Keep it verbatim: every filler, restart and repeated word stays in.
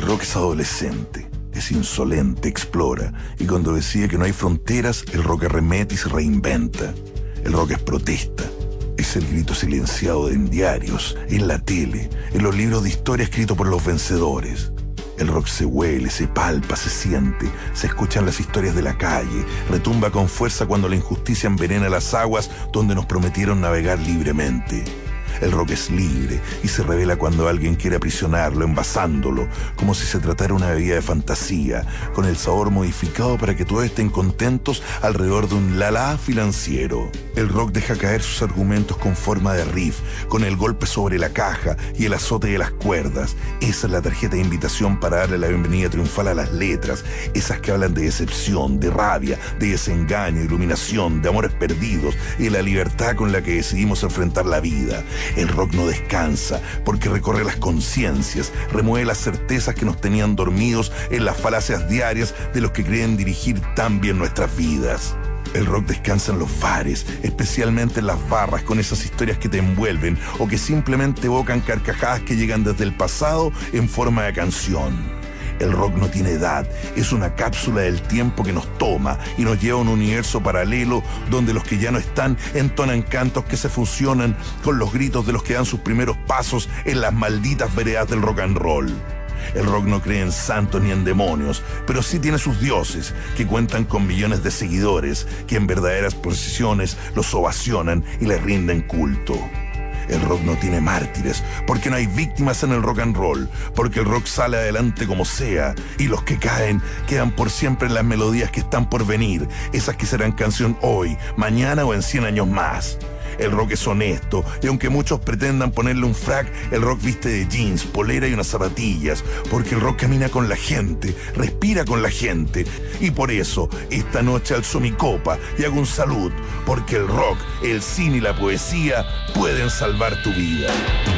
rock es adolescente, es insolente, explora, y cuando decide que no hay fronteras, el rock arremete y se reinventa. El rock es protesta, es el grito silenciado en diarios, en la tele, en los libros de historia escritos por los vencedores. El rock se huele, se palpa, se siente, se escuchan las historias de la calle, retumba con fuerza cuando la injusticia envenena las aguas donde nos prometieron navegar libremente. El rock es libre y se revela cuando alguien quiere aprisionarlo, envasándolo, como si se tratara una bebida de fantasía, con el sabor modificado para que todos estén contentos alrededor de un lalá financiero. El rock deja caer sus argumentos con forma de riff, con el golpe sobre la caja y el azote de las cuerdas. Esa es la tarjeta de invitación para darle la bienvenida triunfal a las letras, esas que hablan de decepción, de rabia, de desengaño, iluminación, de amores perdidos y de la libertad con la que decidimos enfrentar la vida. El rock no descansa porque recorre las conciencias, remueve las certezas que nos tenían dormidos en las falacias diarias de los que creen dirigir tan bien nuestras vidas. El rock descansa en los bares, especialmente en las barras, con esas historias que te envuelven o que simplemente evocan carcajadas que llegan desde el pasado en forma de canción. El rock no tiene edad, es una cápsula del tiempo que nos toma y nos lleva a un universo paralelo donde los que ya no están entonan cantos que se fusionan con los gritos de los que dan sus primeros pasos en las malditas veredas del rock and roll. El rock no cree en santos ni en demonios, pero sí tiene sus dioses, que cuentan con millones de seguidores, que en verdaderas procesiones los ovacionan y les rinden culto. El rock no tiene mártires, porque no hay víctimas en el rock and roll, porque el rock sale adelante como sea, y los que caen quedan por siempre en las melodías que están por venir, esas que serán canción hoy, mañana o en cien años más. El rock es honesto, y aunque muchos pretendan ponerle un frac, el rock viste de jeans, polera y unas zapatillas, porque el rock camina con la gente, respira con la gente, y por eso esta noche alzo mi copa y hago un salud, porque el rock, el cine y la poesía pueden salvar tu vida.